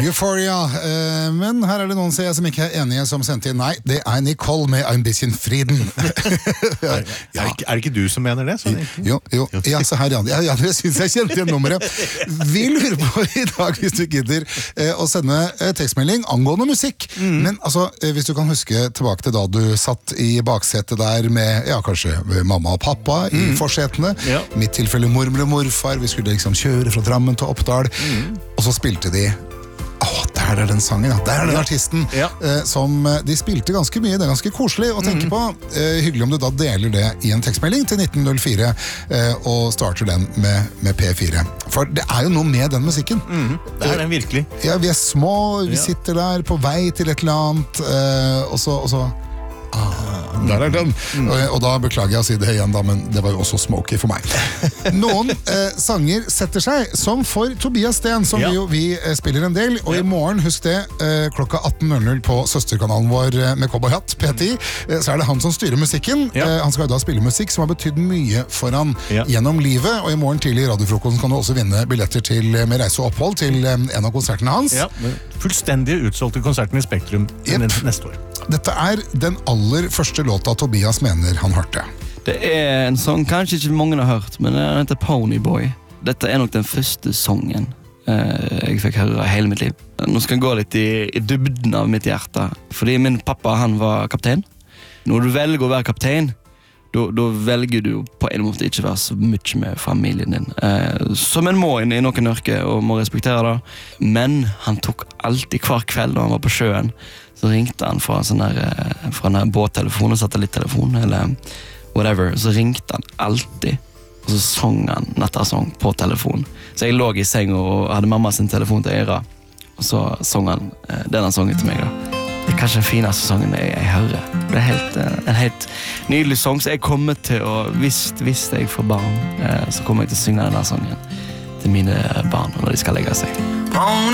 Euphoria, men her det noen som ikke enige som sendte inn. Nei, det Nicole med Ein bisschen Frieden. Det ikke du som mener det? Jo, ja, så her, ja, jeg synes jeg kjente igjen nummeret. Vi lurer på I dag, hvis du gidder, å sende tekstmelding angående musikk. Men altså, hvis du kan huske tilbake til da du satt I baksetet der med, ja, kanskje mamma og pappa I forsetene. Mitt tilfelle mormor og morfar, vi skulle liksom kjøre fra Drammen til Oppdal, og så spilte de der den sangen, der den artisten som de spilte ganske mye, det ganske koselig å tenke på. Hyggelig om du da deler det I en tekstmelding til 1904 og starter den med P4. For det jo noe med den musikken. Det den virkelig. Ja, vi små, vi sitter der på vei til et eller annet, og så der den. Og da beklager jeg å si det igjen da, men det var jo også smoky for meg. Noen sanger setter seg, som for Tobias Sten, som vi spiller en del, og I morgen, husk det, klokka 18.00 på søsterkanalen vår med Cowboyhatt, P10, så det han som styrer musikken. Han skal jo da spille musikk som har betydd mye for han gjennom livet, og I morgen tidlig I radiofrokosten kan du også vinne billetter til med reise og opphold til en av konsertene hans. Fullstendig utsolgte konserten I Spektrum neste år. Dette den aller første låta Tobias mener han hørte. Det en sång kanskje ikke mange har hørt, men den heter Ponyboy. Dette nok den første songen jeg fikk høre hele mitt liv. Nå skal jeg gå litt I dybden av mitt hjerte, fordi min pappa han var kaptein. Når du velger å være kaptein, då velger du på en måte ikke være så mye med familien din. Som en må I noen yrke, og må respektere det. Men han tok alltid hver kveld da han var på sjøen, så ringte han fra en båttelefon og satellittelefon, eller whatever. Så ringte han alltid, og så sang han nattasang på telefon. Så jeg lå I seng og hadde mamma sin telefon til øra, og så sang han denne sangen til meg da. Det kanskje den fineste sangen jeg hører. Det en helt nydelig sang, så jeg kommer til å, hvis jeg får barn, så kommer jeg til å synge denne sangen til mine barn når de skal legge seg.